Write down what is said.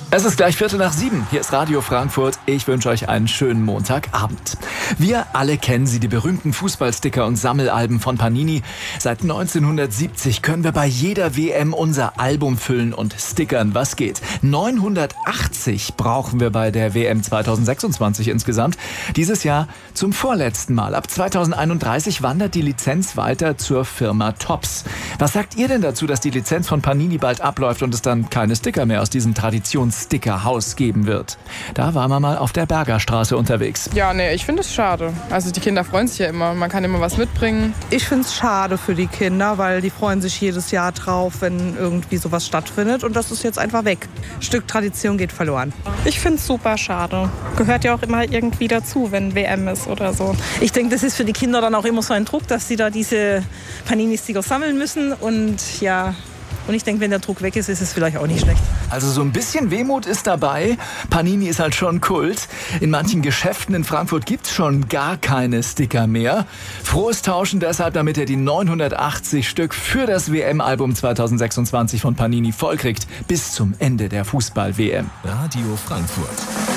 Es ist gleich 6:15. Hier ist Radio Frankfurt. Ich wünsche euch einen schönen Montagabend. Wir alle kennen sie, die berühmten Fußballsticker und Sammelalben von Panini. Seit 1970 können wir bei jeder WM unser Album füllen und stickern, was geht. 980 brauchen wir bei der WM 2026 insgesamt. Dieses Jahr zum vorletzten Mal. Ab 2031 wandert die Lizenz weiter zur Firma Topps. Was sagt ihr denn dazu, dass die Lizenz von Panini bald abläuft und es dann keine Sticker mehr aus diesem Stickerhaus geben wird? Da waren wir mal auf der Bergerstraße unterwegs. Ja, nee, ich finde es schade. Also die Kinder freuen sich ja immer, man kann immer was mitbringen. Ich finde es schade für die Kinder, weil die freuen sich jedes Jahr drauf, wenn irgendwie sowas stattfindet, und das ist jetzt einfach weg. Ein Stück Tradition geht verloren. Ich finde es super schade. Gehört ja auch immer irgendwie dazu, wenn WM ist oder so. Ich denke, das ist für die Kinder dann auch immer so ein Druck, dass sie da diese Panini-Sticker sammeln müssen, und ja... Und ich denke, wenn der Druck weg ist, ist es vielleicht auch nicht schlecht. Also so ein bisschen Wehmut ist dabei. Panini ist halt schon Kult. In manchen Geschäften in Frankfurt gibt's schon gar keine Sticker mehr. Frohes Tauschen deshalb, damit er die 980 Stück für das WM-Album 2026 von Panini vollkriegt. Bis zum Ende der Fußball-WM. Radio Frankfurt.